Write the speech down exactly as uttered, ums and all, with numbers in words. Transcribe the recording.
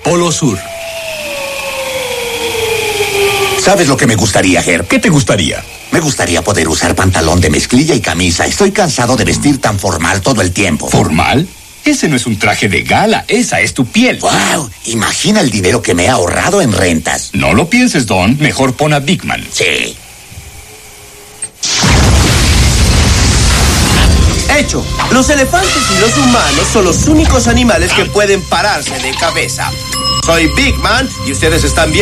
Polo Sur. ¿Sabes lo que me gustaría, Herb? ¿Qué te gustaría? Me gustaría poder usar pantalón de mezclilla y camisa. Estoy cansado de vestir tan formal todo el tiempo. ¿Formal? Ese no es un traje de gala, esa es tu piel. ¡Wow! Imagina el dinero que me he ahorrado en rentas. No lo pienses, Don. Mejor pon a Big Man. Sí. Hecho, los elefantes y los humanos son los únicos animales que pueden pararse de cabeza. Soy Big Man y ustedes están viendo